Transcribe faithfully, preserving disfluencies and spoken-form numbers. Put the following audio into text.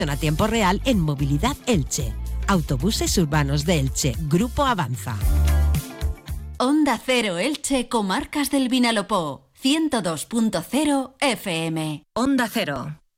a tiempo real en Movilidad Elche. Autobuses urbanos de Elche, Grupo Avanza. Onda Cero Elche, Comarcas del Vinalopó, ciento dos punto cero F M. Onda Cero.